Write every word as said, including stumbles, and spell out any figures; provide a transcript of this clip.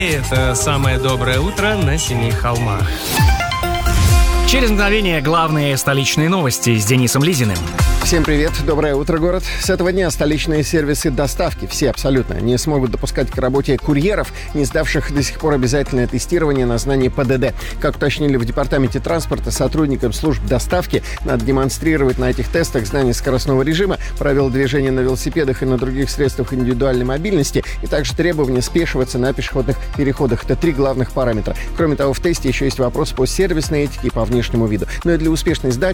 Это самое доброе утро на семи холмах. Через мгновение главные столичные новости с Денисом Лизиным. Всем привет, доброе утро, город. С этого дня столичные сервисы доставки, все абсолютно, не смогут допускать к работе курьеров, не сдавших до сих пор обязательное тестирование на знание ПДД. Как уточнили в департаменте транспорта, сотрудникам служб доставки надо демонстрировать на этих тестах знание скоростного режима, правила движения на велосипедах и на других средствах индивидуальной мобильности, и также требования спешиваться на пешеходных переходах. Это три главных параметра. Кроме того, в тесте еще есть вопрос по сервисной этике и по внешнему виду. Но и для успешной сдачи